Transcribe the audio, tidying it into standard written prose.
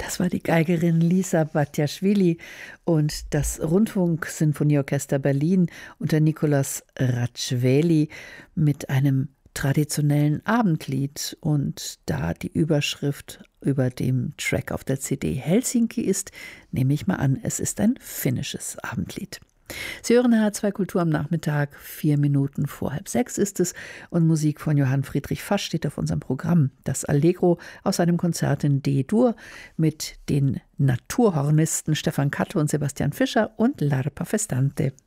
Das war die Geigerin Lisa Batjaschwili und das Rundfunksinfonieorchester Berlin unter Nicolas Ratschweli mit einem traditionellen Abendlied. Und da die Überschrift über dem Track auf der CD Helsinki ist, nehme ich mal an, es ist ein finnisches Abendlied. Sie hören H2 Kultur am Nachmittag, 4 Minuten vor 5:30 ist es, und Musik von Johann Friedrich Fasch steht auf unserem Programm. Das Allegro aus einem Konzert in D-Dur mit den Naturhornisten Stefan Katte und Sebastian Fischer und L'Arpa Festante.